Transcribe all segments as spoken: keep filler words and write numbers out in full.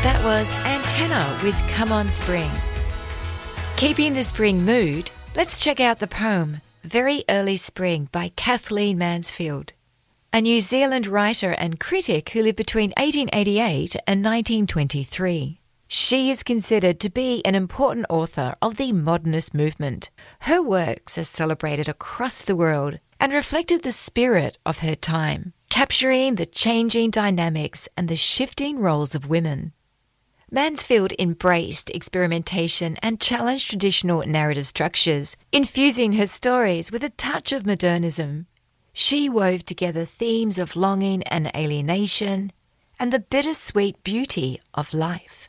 That was Antenna with Come On Spring. Keeping the spring mood, let's check out the poem Very Early Spring by Kathleen Mansfield, a New Zealand writer and critic who lived between eighteen eighty-eight and nineteen twenty-three. She is considered to be an important author of the modernist movement. Her works are celebrated across the world and reflected the spirit of her time, capturing the changing dynamics and the shifting roles of women. Mansfield embraced experimentation and challenged traditional narrative structures, infusing her stories with a touch of modernism. She wove together themes of longing and alienation and the bittersweet beauty of life.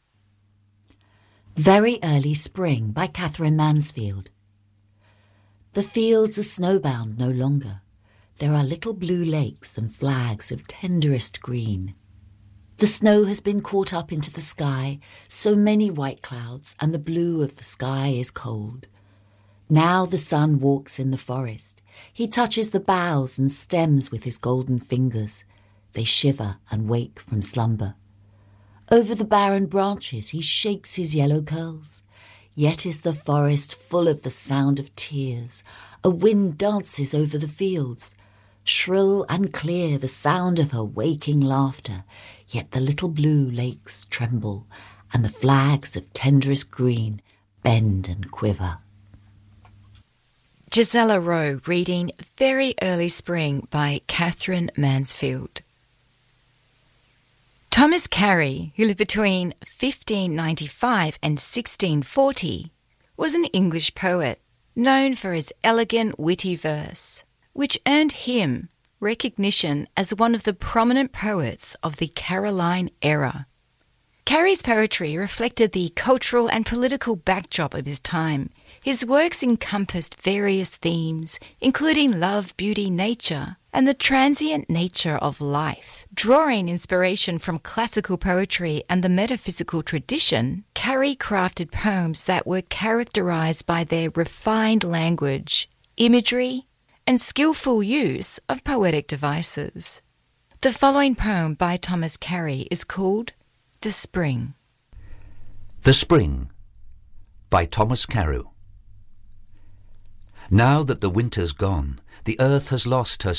Very Early Spring by Katherine Mansfield. The fields are snowbound no longer. There are little blue lakes and flags of tenderest green. The snow has been caught up into the sky, so many white clouds, and the blue of the sky is cold. Now the sun walks in the forest. He touches the boughs and stems with his golden fingers. They shiver and wake from slumber. Over the barren branches he shakes his yellow curls. Yet is the forest full of the sound of tears. A wind dances over the fields. Shrill and clear the sound of her waking laughter, yet the little blue lakes tremble, and the flags of tenderest green bend and quiver. Gisela Rowe reading Very Early Spring by Katherine Mansfield. Thomas Carey, who lived between fifteen ninety-five and sixteen forty, was an English poet known for his elegant, witty verse, which earned him recognition as one of the prominent poets of the Caroline era. Carey's poetry reflected the cultural and political backdrop of his time. His works encompassed various themes, including love, beauty, nature, and the transient nature of life. Drawing inspiration from classical poetry and the metaphysical tradition, Carey crafted poems that were characterised by their refined language, imagery, and skillful use of poetic devices. The following poem by Thomas Carey is called The Spring. The Spring by Thomas Carew. Now that the winter's gone, the earth has lost her